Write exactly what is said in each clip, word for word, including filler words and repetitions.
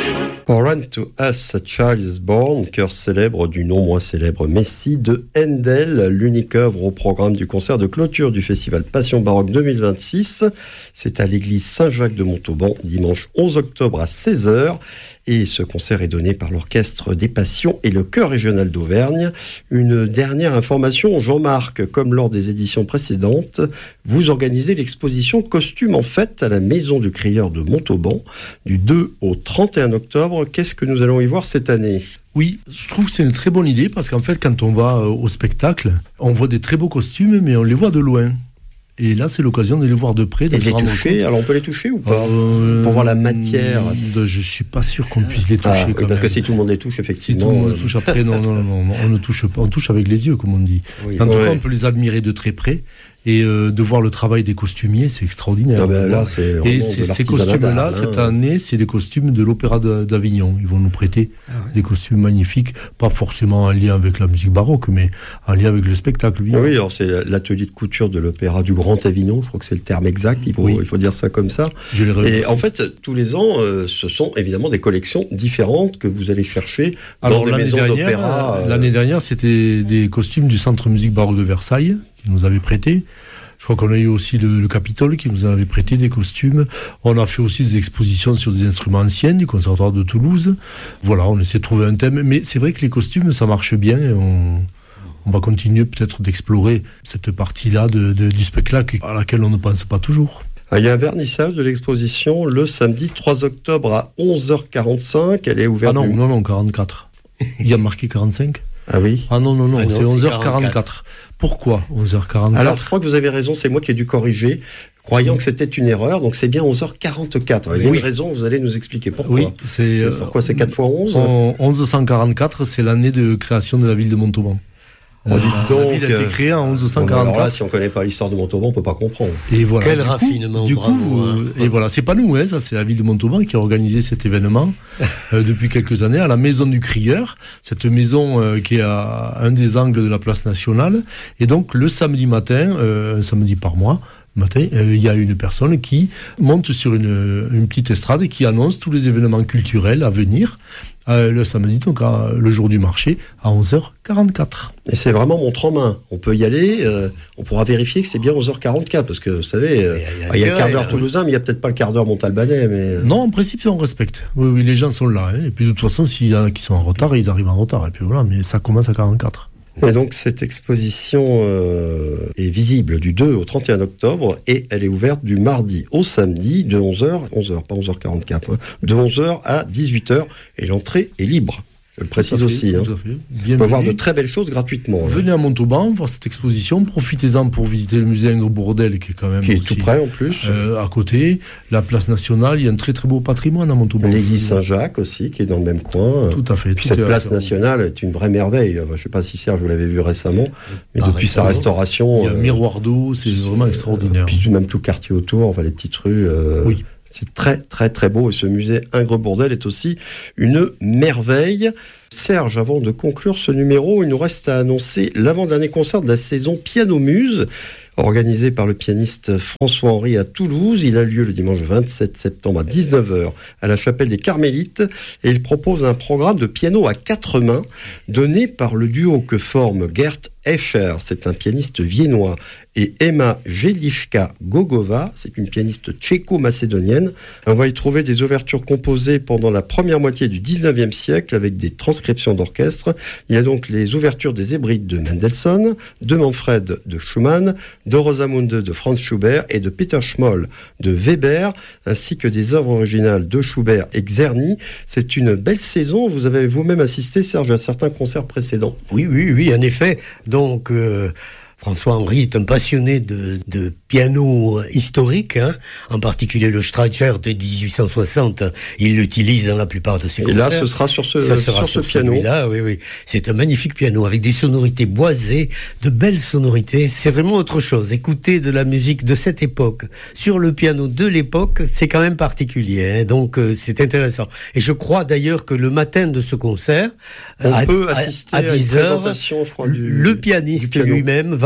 For Unto Us a Child is Born, chœur célèbre du non moins célèbre Messie de Handel, l'unique œuvre au programme du concert de clôture du festival Passion Baroque deux mille vingt-six. C'est à l'église Saint-Jacques de Montauban, dimanche onze octobre à seize heures. Et ce concert est donné par l'Orchestre des Passions et le Chœur régional d'Auvergne. Une dernière information, Jean-Marc, comme lors des éditions précédentes, vous organisez l'exposition Costumes en fête à la Maison du Crieur de Montauban du deux au trente et un octobre. Qu'est-ce que nous allons y voir cette année ? Oui, je trouve que c'est une très bonne idée parce qu'en fait, quand on va au spectacle, on voit des très beaux costumes, mais on les voit de loin. Et là, c'est l'occasion de les voir de près. De et les toucher, alors on peut les toucher ou pas euh, pour voir la matière. Je ne suis pas sûr qu'on puisse les toucher. Ah, quand parce même. que si tout le monde les touche, effectivement. Si tout le monde les touche après, non, non, non, non, on ne touche pas. On touche avec les yeux, comme on dit. Oui, en tout ouais. cas, on peut les admirer de très près. Et euh, de voir le travail des costumiers, c'est extraordinaire. Ah ben là, c'est et c'est, ces costumes-là, hein. Cette année, c'est les costumes de l'Opéra d'Avignon. Ils vont nous prêter ah ouais. des costumes magnifiques, pas forcément en lien avec la musique baroque, mais en lien avec le spectacle. Ah oui, alors c'est l'atelier de couture de l'Opéra du Grand Avignon, je crois que c'est le terme exact, il faut, oui. il faut dire ça comme ça. Je les et en fait, tous les ans, euh, ce sont évidemment des collections différentes que vous allez chercher alors, dans des maisons dernière, d'opéra. Euh... L'année dernière, c'était des costumes du Centre Musique Baroque de Versailles, qui nous avait prêté. Je crois qu'on a eu aussi le, le Capitole qui nous en avait prêté des costumes. On a fait aussi des expositions sur des instruments anciens du Conservatoire de Toulouse. Voilà, on essaie de trouver un thème. Mais c'est vrai que les costumes, ça marche bien. Et on, on va continuer peut-être d'explorer cette partie-là de, de, du spectacle à laquelle on ne pense pas toujours. Il y a un vernissage de l'exposition le samedi trois octobre à onze heures quarante-cinq. Elle est ouverte. Ah non, du... non, non, quarante-quatre. Il y a marqué quarante-cinq. Ah oui. Ah non, non, non, ah non c'est onze heures quarante-quatre. Pourquoi onze heures quarante-quatre ? Alors, je crois que vous avez raison, c'est moi qui ai dû corriger, croyant que c'était une erreur, donc c'est bien onze heures quarante-quatre. Il y a oui. une raison, vous allez nous expliquer pourquoi. Oui, c'est... Pourquoi c'est quatre fois onze ? onze cent quarante-quatre, c'est l'année de création de la ville de Montauban. Oh, dites donc, la ville a été créée en onze cent quarante-quatre. Alors là, si on ne connaît pas l'histoire de Montauban, on ne peut pas comprendre. Et voilà. Quel du raffinement, coup, du bravo. Coup, hein. euh, et voilà, c'est pas nous, hein, ça, c'est la ville de Montauban qui a organisé cet événement euh, depuis quelques années à la Maison du Crieur, cette maison euh, qui est à un des angles de la place nationale. Et donc, le samedi matin, euh, un samedi par mois, matin, euh, il y a une personne qui monte sur une, une petite estrade et qui annonce tous les événements culturels à venir. Euh, le samedi, donc à, le jour du marché, à onze heures quarante-quatre. Et c'est vraiment montre en main. On peut y aller, euh, on pourra vérifier que c'est bien onze heures quarante-quatre, parce que, vous savez, euh, il y a, il y a le quart d'heure toulousain, mais il n'y a peut-être pas le quart d'heure montalbanais. Mais... Non, en principe, on respecte. Oui, oui, les gens sont là. Hein. Et puis, de toute façon, s'il y en a qui sont en retard, ils arrivent en retard. Et puis voilà, mais ça commence à quarante-quatre. Et donc cette exposition euh, est visible du deux au trente et un octobre et elle est ouverte du mardi au samedi de onze heures, onze heures, pas onze heures quarante-quatre, hein, de onze heures à dix-huit heures et l'entrée est libre. Je le précise fait, aussi. Hein. On peut voir de très belles choses gratuitement. Venez hein. à Montauban voir cette exposition. Profitez-en pour visiter le musée Ingres-Bourdelle qui est quand même qui est aussi, tout près en plus. Euh, à côté, la place nationale. Il y a un très très beau patrimoine à Montauban. L'église Saint-Jacques aussi qui est dans le même coin. Tout à fait. Puis cette place nationale est une vraie merveille. Je ne sais pas si Serge vous l'avez vu récemment, mais pas depuis récemment. sa restauration. Il y a un miroir d'eau, c'est vraiment extraordinaire. Puis même tout le quartier autour, enfin les petites rues. Euh, oui. C'est très, très, très beau. Et ce musée Ingres-Bourdelle est aussi une merveille. Serge, avant de conclure ce numéro, il nous reste à annoncer l'avant-dernier concert de la saison Piano Muse, organisé par le pianiste François Henry à Toulouse. Il a lieu le dimanche vingt-sept septembre à dix-neuf heures à la chapelle des Carmélites. Et il propose un programme de piano à quatre mains donné par le duo que forment Gert Escher, c'est un pianiste viennois, et Emma Jeliška-Gogova, c'est une pianiste tchéco-macédonienne. On va y trouver des ouvertures composées pendant la première moitié du dix-neuvième siècle avec des transcriptions d'orchestre. Il y a donc les ouvertures des Hébrides de Mendelssohn, de Manfred de Schumann, de Rosamunde de Franz Schubert et de Peter Schmoll de Weber, ainsi que des œuvres originales de Schubert et Czerny. C'est une belle saison. Vous avez vous-même assisté, Serge, à certains concerts précédents. Oui, oui, oui, en effet. Donc, euh, François Henry est un passionné de, de piano historique, hein, en particulier le Streicher de dix-huit cent soixante. Il l'utilise dans la plupart de ses concerts. Et là, ce sera sur ce, Ça sera sur sur ce piano. Là, oui, oui. C'est un magnifique piano avec des sonorités boisées, de belles sonorités. C'est vraiment autre chose. Écouter de la musique de cette époque sur le piano de l'époque, c'est quand même particulier. Hein, donc, euh, c'est intéressant. Et je crois d'ailleurs que le matin de ce concert, on à, peut assister à, à, à une dix heures, présentation, je crois, du, le pianiste du lui-même va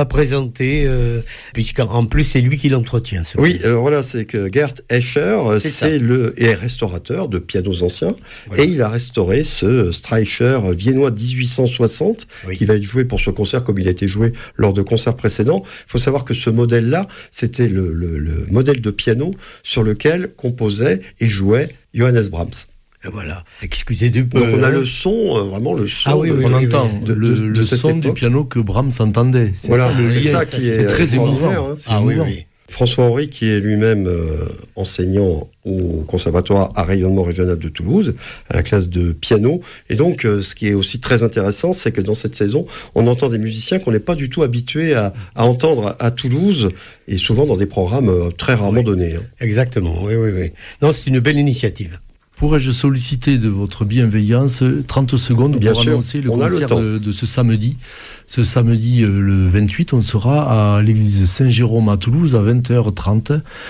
va présenter, euh, puisqu'en plus c'est lui qui l'entretient. Ce oui, alors voilà, c'est que Gert Escher, c'est, c'est le est restaurateur de pianos anciens, voilà. Et il a restauré ce Streicher viennois dix-huit cent soixante, oui. Qui va être joué pour ce concert comme il a été joué lors de concerts précédents. Il faut savoir que ce modèle-là, c'était le, le, le modèle de piano sur lequel composait et jouait Johannes Brahms. Voilà, excusez du peu. Donc on a le son, euh, vraiment le son. Ah oui, de, oui, on oui, entend de, le, de, de le son époque. Du piano que Brahms entendait. C'est voilà, ça, le c'est lien, ça qui est très émouvant. Hein, ah émouvant. Oui, oui. François Henry, qui est lui-même euh, enseignant au Conservatoire à rayonnement régional de Toulouse, à la classe de piano. Et donc, euh, ce qui est aussi très intéressant, c'est que dans cette saison, on entend des musiciens qu'on n'est pas du tout habitués à, à entendre à, à Toulouse, et souvent dans des programmes euh, très rarement oui. donnés. Hein. Exactement, oui, oui, oui. Non, c'est une belle initiative. Pourrais-je solliciter de votre bienveillance trente secondes Bien pour sûr, annoncer le concert le de, de ce samedi. Ce samedi, euh, le vingt-huit, on sera à l'église Saint-Jérôme à Toulouse à vingt heures trente.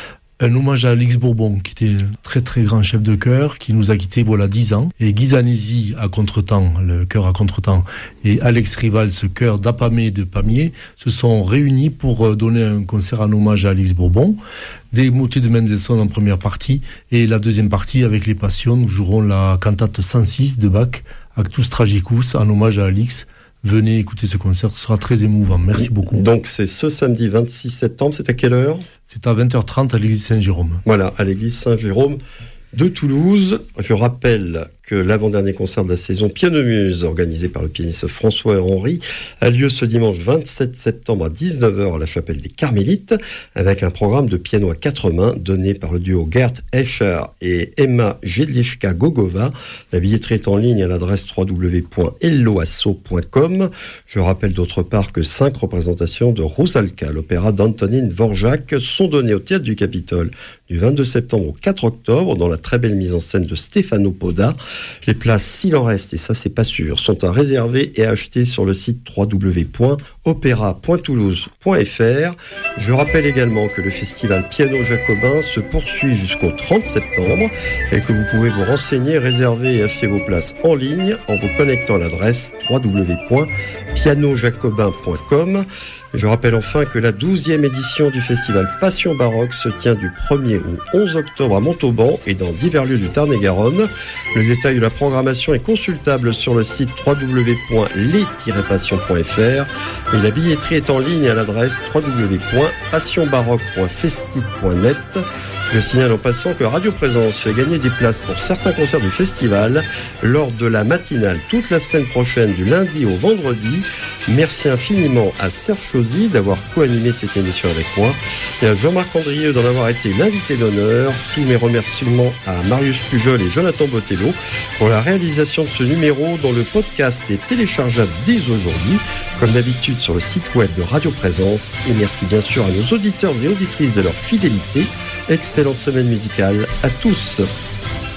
Un hommage à Alix Bourbon, qui était un très très grand chef de chœur, qui nous a quittés voilà dix ans. Et Guy Zanesi à Contretemps, le chœur à Contretemps, et Alex Rival, ce chœur d'Apamé de Pamiers, se sont réunis pour donner un concert en hommage à Alix Bourbon. Des motets de Mendelssohn en première partie, et la deuxième partie, avec les Passions, nous jouerons la cantate cent six de Bach, Actus Tragicus, en hommage à Alix. Venez écouter ce concert, ce sera très émouvant. Merci beaucoup. Donc c'est ce samedi vingt-six septembre, c'est à quelle heure ? C'est à vingt heures trente à l'église Saint-Jérôme. Voilà, à l'église Saint-Jérôme de Toulouse. Je rappelle que l'avant-dernier concert de la saison Piano-Muse, organisé par le pianiste François Henry, a lieu ce dimanche vingt-sept septembre à dix-neuf heures à la chapelle des Carmélites, avec un programme de piano à quatre mains donné par le duo Gert Escher et Emma Jedlichka-Gogova. La billetterie est en ligne à l'adresse w w w point elloasso point com. Je rappelle d'autre part que cinq représentations de Rusalka, l'opéra d'Antonin Dvorak, sont données au Théâtre du Capitole du vingt-deux septembre au quatre octobre, dans la très belle mise en scène de Stefano Poda. Les places, s'il en reste, et ça c'est pas sûr, sont à réserver et à acheter sur le site w w w point opéra point toulouse point f r. Je rappelle également que le festival Piano Jacobin se poursuit jusqu'au trente septembre et que vous pouvez vous renseigner, réserver et acheter vos places en ligne en vous connectant à l'adresse w w w point piano jacobin point com. Je rappelle enfin que la douzième édition du festival Passion Baroque se tient du premier au onze octobre à Montauban et dans divers lieux du Tarn-et-Garonne. Le détail de la programmation est consultable sur le site w w w point les tiret passions point f r et la billetterie est en ligne à l'adresse w w w point passion baroque point festic point net. Je signale en passant que Radio Présence fait gagner des places pour certains concerts du festival lors de la matinale toute la semaine prochaine du lundi au vendredi. Merci infiniment à Serge Chauzy d'avoir co-animé cette émission avec moi et à Jean-Marc Andrieux d'en avoir été l'invité d'honneur. Tous mes remerciements à Marius Pujol et Jonathan Botello pour la réalisation de ce numéro dont le podcast est téléchargeable dès aujourd'hui, comme d'habitude sur le site web de Radio Présence. Et merci bien sûr à nos auditeurs et auditrices de leur fidélité. Excellente semaine musicale à tous.